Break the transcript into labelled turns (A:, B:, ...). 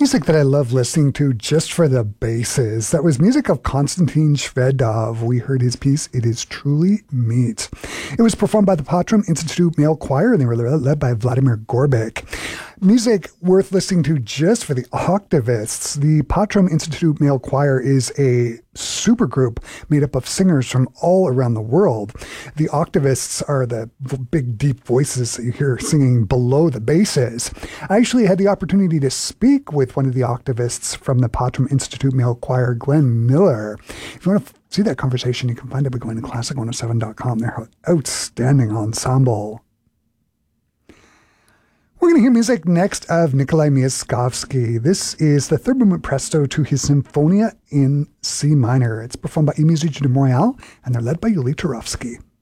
A: Music that I love listening to just for the basses. That was music of Konstantin Shvedov. We heard his piece, It Is Truly Meat. It was performed by the Patrum Institute Male Choir, and they were led by Vladimir Gorbik. Music worth listening to just for the octavists. The Patrum Institute Male Choir is a supergroup made up of singers from all around the world. The octavists are the big, deep voices that you hear singing below the basses. I actually had the opportunity to speak with one of the octavists from the Patrum Institute Male Choir, Glenn Miller. If you want to see that conversation, you can find it by going to classic107.com. They're an outstanding ensemble. We're going to hear music next of Nikolai Miaskovsky. This is the third movement presto to his Symphonia in C minor. It's performed by E Musique du Montréal, and they're led by Yuli Turovsky.